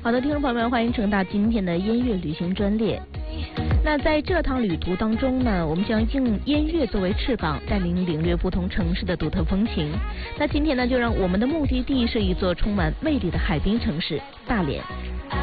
好的，听众朋友们，欢迎乘搭今天的音乐旅行专列。那在这趟旅途当中呢，我们将用音乐作为翅膀，带领领略不同城市的独特风情。那今天呢，就让我们的目的地是一座充满魅力的海滨城市——大连。